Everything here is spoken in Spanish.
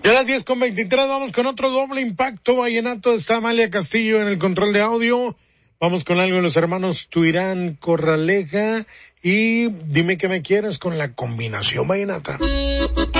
Ya a las 10:23 vamos con otro doble impacto vallenato. Está Amalia Castillo en el control de audio. Vamos con algo de los hermanos Tuirán Corraleja. Y dime qué me quieres con la combinación vallenata.